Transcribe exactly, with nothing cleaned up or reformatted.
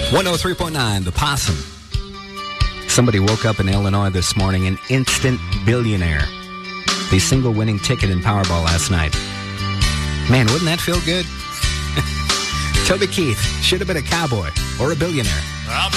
one oh three point nine, The Possum. Somebody woke up in Illinois this morning an instant billionaire. The single winning ticket in Powerball last night. Man, wouldn't that feel good? Toby Keith should have been a cowboy or a billionaire. I'll be